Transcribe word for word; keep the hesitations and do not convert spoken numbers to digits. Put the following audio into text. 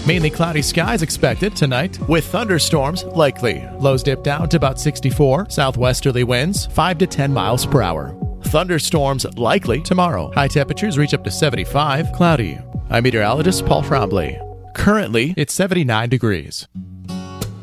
Mainly cloudy skies expected tonight, with thunderstorms likely. Lows dip down to about sixty-four. Southwesterly winds five to ten miles per hour. Thunderstorms likely tomorrow. High temperatures reach up to seventy-five. Cloudy. I'm meteorologist Paul Trombley. Currently, it's seventy-nine degrees.